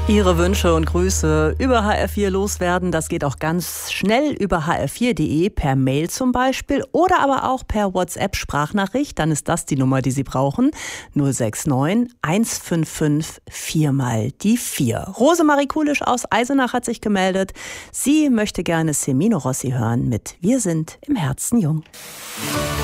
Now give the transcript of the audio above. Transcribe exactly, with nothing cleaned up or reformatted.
Ihre Wünsche und Grüße über H R vier loswerden, das geht auch ganz schnell über h r vier punkt de, per Mail zum Beispiel oder aber auch per WhatsApp-Sprachnachricht. Dann ist das die Nummer, die Sie brauchen. null sechs neun eins fünf fünf vier mal die vier. Rosemarie Kulisch aus Eisenach hat sich gemeldet. Sie möchte gerne Semino Rossi hören mit Wir sind im Herzen jung.